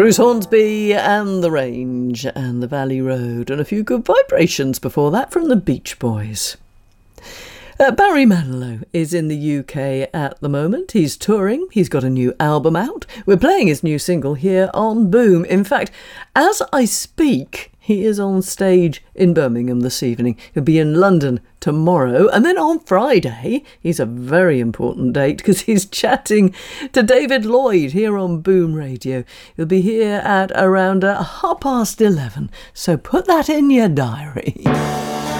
Bruce Hornsby and The Range and The Valley Road, and a few good vibrations before that from the Beach Boys. Barry Manilow is in the UK at the moment. He's touring. He's got a new album out. We're playing his new single here on Boom. In fact, as I speak, he is on stage in Birmingham this evening. He'll be in London tomorrow. And then on Friday, he's a very important date because he's chatting to David Lloyd here on Boom Radio. He'll be here at around 11:30. So put that in your diary.